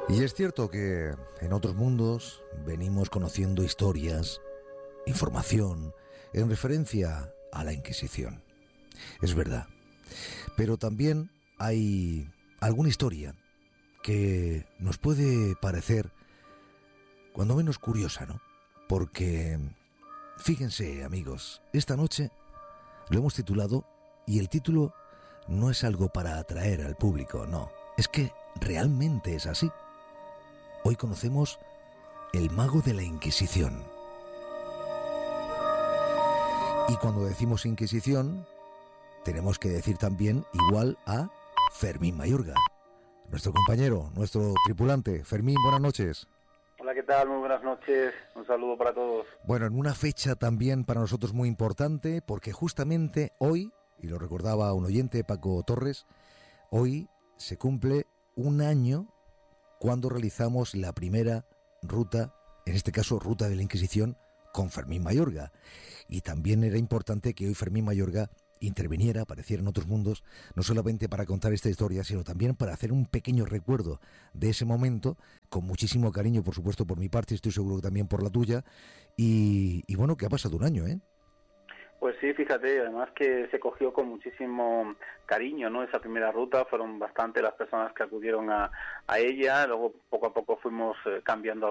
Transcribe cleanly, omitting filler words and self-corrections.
Y es cierto que en otros mundos venimos conociendo historias, información, en referencia a la Inquisición. Es verdad. Pero también hay alguna historia que nos puede parecer, cuando menos curiosa, ¿no? Porque, fíjense, amigos, esta noche lo hemos titulado, y el título no es algo para atraer al público, no. Es que realmente es así. Hoy conocemos el mago de la Inquisición. Y cuando decimos Inquisición, tenemos que decir también igual a Fermín Mayorga, nuestro compañero, nuestro tripulante. Fermín, buenas noches. Hola, ¿qué tal? Muy buenas noches. Un saludo para todos. Bueno, en una fecha también para nosotros muy importante, porque justamente hoy, y lo recordaba un oyente, Paco Torres, hoy se cumple un año cuando realizamos la primera ruta, en este caso Ruta de la Inquisición, con Fermín Mayorga. Y también era importante que hoy Fermín Mayorga interviniera, apareciera en otros mundos, no solamente para contar esta historia, sino también para hacer un pequeño recuerdo de ese momento, con muchísimo cariño, por supuesto, por mi parte, estoy seguro que también por la tuya, y bueno, que ha pasado un año, ¿eh? Pues sí, fíjate, además que se cogió con muchísimo cariño, ¿no? Esa primera ruta, fueron bastante las personas que acudieron a ella, luego poco a poco fuimos cambiando